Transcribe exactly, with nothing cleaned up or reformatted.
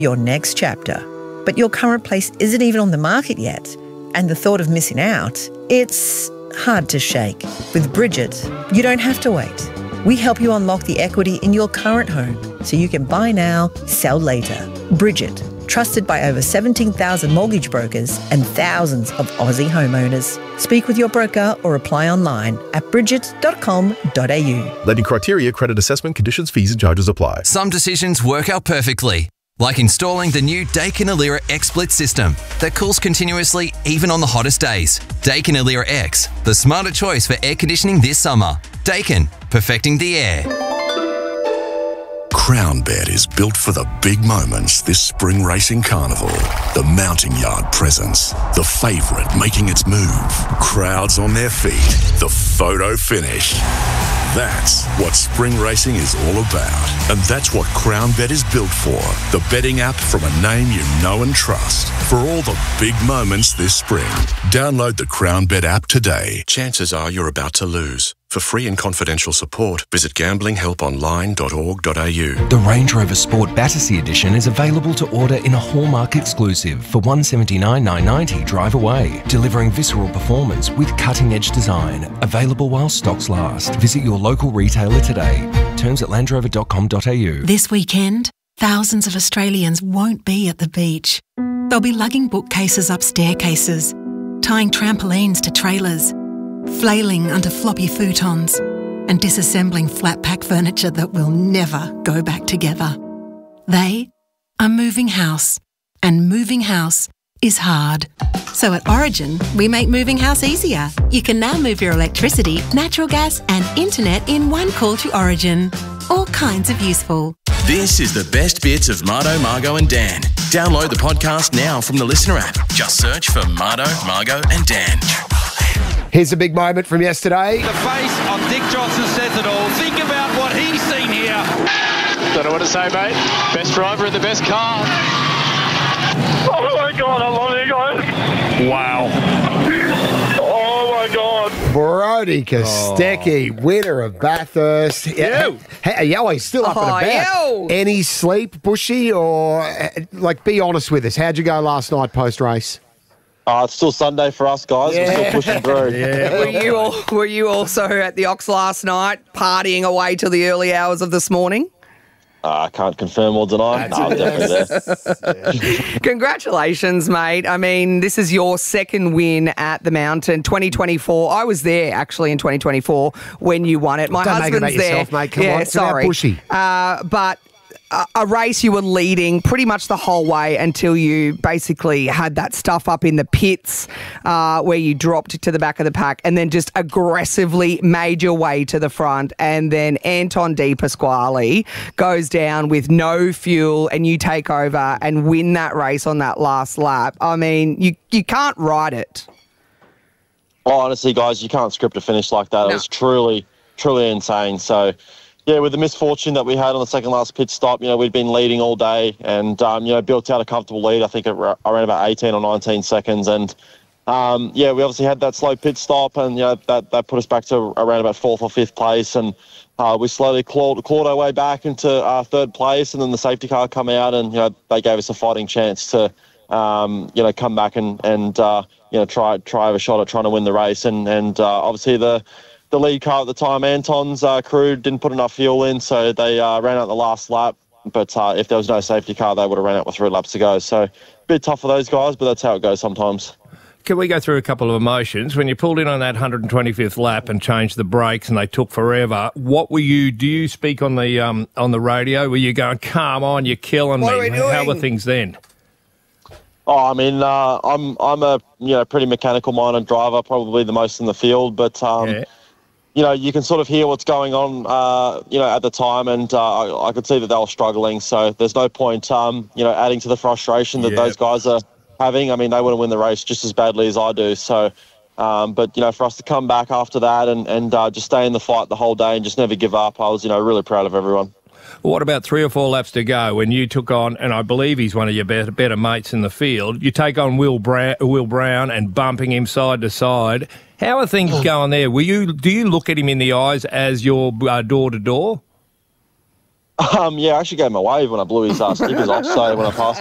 your next chapter. But your current place isn't even on the market yet. And the thought of missing out, it's hard to shake. With Bridget, you don't have to wait. We help you unlock the equity in your current home so you can buy now, sell later. Bridget, trusted by over seventeen thousand mortgage brokers and thousands of Aussie homeowners. Speak with your broker or apply online at bridget dot com dot a u. Lending criteria, credit assessment, conditions, fees and charges apply. Some decisions work out perfectly, like installing the new Daikin Alira X-Split system that cools continuously even on the hottest days. Daikin Alira X, the smarter choice for air conditioning this summer. Daikin, perfecting the air. CrownBet is built for the big moments this spring racing carnival. The mounting yard presence, the favourite making its move, crowds on their feet, the photo finish. That's what spring racing is all about. And that's what CrownBet is built for. The betting app from a name you know and trust. For all the big moments this spring. Download the CrownBet app today. Chances are you're about to lose. For free and confidential support, visit gambling help online dot org dot a u. The Range Rover Sport Battersea Edition is available to order in a Hallmark exclusive for one hundred seventy-nine thousand nine hundred ninety drive away, delivering visceral performance with cutting-edge design. Available while stocks last. Visit your local retailer today. Terms at land rover dot com dot a u. This weekend, thousands of Australians won't be at the beach. They'll be lugging bookcases up staircases, tying trampolines to trailers, flailing under floppy futons, and disassembling flat-pack furniture that will never go back together. They are moving house, and moving house is hard. So at Origin, we make moving house easier. You can now move your electricity, natural gas and internet in one call to Origin. All kinds of useful. This is the best bits of Marto, Margo and Dan. Download the podcast now from the Listener app. Just search for Marto, Margo and Dan. Here's a big moment from yesterday. The face of Dick Johnson says it all. Think about what he's seen here. Don't know what to say, mate. Best driver in the best car. Oh my God, I love you guys. Wow. Oh my God. Brody Kostecki, oh. winner of Bathurst. Yo. Hey, yo, he's still up oh, and about. Yo. Any sleep, Bushy, or like be honest with us? How'd you go last night post race? Uh, it's still Sunday for us, guys. Yeah. We're still pushing through. Yeah. Were you all, were you also at the Ox last night, partying away till the early hours of this morning? Uh, I can't confirm or deny. No, I'm definitely there. Congratulations, mate. I mean, this is your second win at the Mountain, twenty twenty-four. I was there, actually, in twenty twenty-four when you won it. My Don't husband's make it about there. yourself, mate. Come yeah, on, it's sorry. about Bushy. Uh, but... a race you were leading pretty much the whole way until you basically had that stuff up in the pits uh, where you dropped to the back of the pack and then just aggressively made your way to the front. And then Anton De Pasquale goes down with no fuel and you take over and win that race on that last lap. I mean, you, you can't ride it. Oh, honestly, guys, you can't script a finish like that. No. It was truly, truly insane. So... yeah, with the misfortune that we had on the second last pit stop, you know, we'd been leading all day and, um, you know, built out a comfortable lead, I think, at around about eighteen or nineteen seconds. And, um, yeah, we obviously had that slow pit stop and, you know, that, that put us back to around about fourth or fifth place. And uh, we slowly clawed, clawed our way back into uh, third place. And then the safety car come out and, you know, they gave us a fighting chance to, um, you know, come back and, and uh, you know, try try have a shot at trying to win the race. And, and uh, obviously the... the lead car at the time, Anton's uh, crew, didn't put enough fuel in, so they uh, ran out the last lap. But uh, if there was no safety car, they would have ran out with three laps to go. So a bit tough for those guys, but that's how it goes sometimes. Can we go through a couple of emotions? When you pulled in on that one hundred twenty-fifth lap and changed the brakes and they took forever, what were you, do you speak on the um, on the radio? Were you going, come on, you're killing what me? Are we doing? How were things then? Oh, I mean, uh, I'm I'm a you know pretty mechanical-minded driver, probably the most in the field, but... Um, yeah. You know, you can sort of hear what's going on, uh, you know, at the time, and uh, I, I could see that they were struggling. So there's no point, um, you know, adding to the frustration that yep. those guys are having. I mean, they want to win the race just as badly as I do. So, um, but, you know, for us to come back after that and, and uh, just stay in the fight the whole day and just never give up, I was, you know, really proud of everyone. What about three or four laps to go when you took on, and I believe he's one of your better, better mates in the field, you take on Will Brown, Will Brown and bumping him side to side. How are things going there? Were you? Do you look at him in the eyes as your uh, door-to-door? Um, yeah, I actually gave him a wave when I blew his uh, stickers off. So when I passed